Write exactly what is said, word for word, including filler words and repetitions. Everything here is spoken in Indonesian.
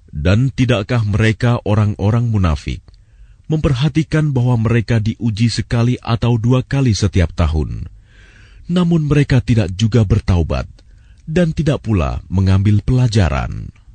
Dan tidakkah mereka orang-orang munafik memperhatikan bahwa mereka diuji sekali atau dua kali setiap tahun, namun mereka tidak juga bertaubat dan tidak pula mengambil pelajaran?